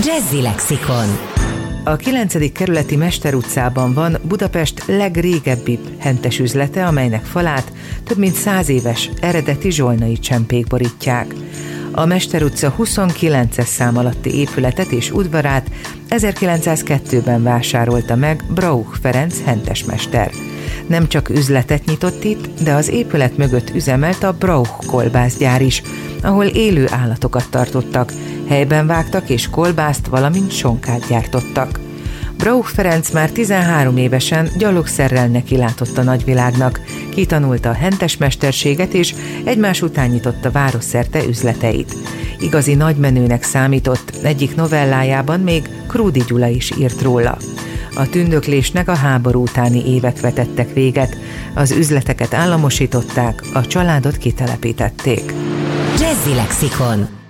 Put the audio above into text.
Jazzy Lexikon. A 9. kerületi Mester utcában van Budapest legrégebbi hentes üzlete, amelynek falát több mint 100 éves eredeti zsolnai csempék borítják. A Mester utca 29-es szám alatti épületet és udvarát 1902-ben vásárolta meg Brauch Ferenc hentesmester. Nem csak üzletet nyitott itt, de az épület mögött üzemelt a Brauch kolbászgyár is, ahol élő állatokat tartottak, helyben vágtak és kolbászt, valamint sonkát gyártottak. Brauch Ferenc már 13 évesen gyalogszerrel nekilátott a nagyvilágnak, kitanulta a hentesmesterséget és egymás után nyitotta városszerte üzleteit. Igazi nagymenőnek számított, egyik novellájában még Krúdy Gyula is írt róla. A tündöklésnek a háború utáni évek vetettek véget, az üzleteket államosították, a családot kitelepítették. Jazzy Lexikon.